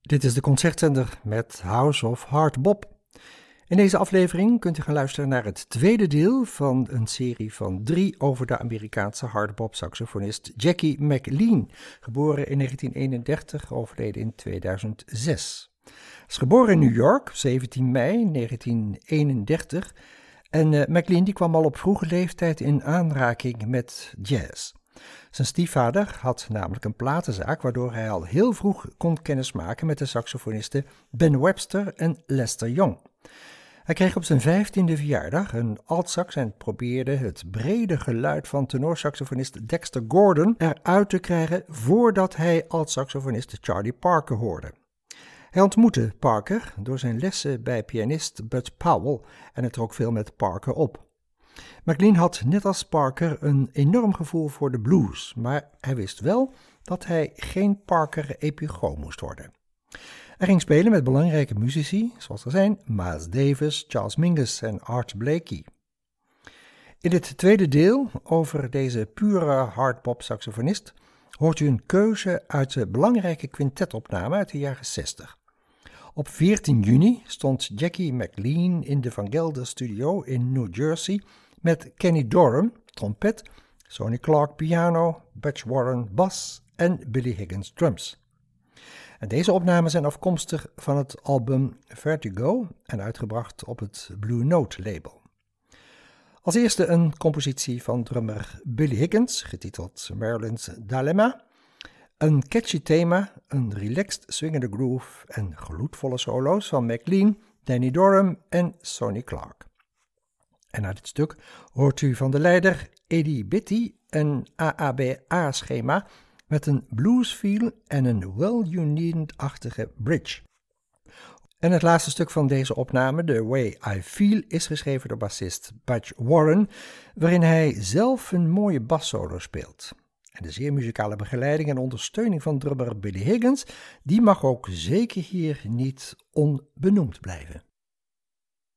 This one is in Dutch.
Dit is de concertzender met House of Hard Bop. In deze aflevering kunt u gaan luisteren naar het tweede deel van een serie van 3 over de Amerikaanse hardbop-saxofonist Jackie McLean, geboren in 1931, overleden in 2006. Hij is geboren in New York, 17 mei 1931, en McLean die kwam al op vroege leeftijd in aanraking met jazz. Zijn stiefvader had namelijk een platenzaak waardoor hij al heel vroeg kon kennismaken met de saxofonisten Ben Webster en Lester Young. Hij kreeg op zijn 15e verjaardag een altsax en probeerde het brede geluid van tenorsaxofonist Dexter Gordon eruit te krijgen voordat hij altsaxofonist Charlie Parker hoorde. Hij ontmoette Parker door zijn lessen bij pianist Bud Powell en het trok veel met Parker op. McLean had net als Parker een enorm gevoel voor de blues, maar hij wist wel dat hij geen Parker-epigoon moest worden. Hij ging spelen met belangrijke muzici, zoals er zijn Miles Davis, Charles Mingus en Art Blakey. In het tweede deel over deze pure hardbop-saxofonist hoort u een keuze uit de belangrijke quintetopname uit de jaren 60. Op 14 juni stond Jackie McLean in de Van Gelder Studio in New Jersey met Kenny Dorham, trompet, Sonny Clark piano, Butch Warren bas en Billy Higgins drums. En deze opnamen zijn afkomstig van het album Vertigo en uitgebracht op het Blue Note label. Als eerste een compositie van drummer Billy Higgins, getiteld Maryland's Dilemma. Een catchy thema, een relaxed swingende groove en gloedvolle solo's van McLean, Danny Dorham en Sonny Clark. En na dit stuk hoort u van de leider Eddie Bitty een AABA-schema met een bluesfeel en een well-you-needn't-achtige bridge. En het laatste stuk van deze opname, The Way I Feel, is geschreven door bassist Butch Warren, waarin hij zelf een mooie bassolo speelt. En de zeer muzikale begeleiding en ondersteuning van drummer Billy Higgins, die mag ook zeker hier niet onbenoemd blijven.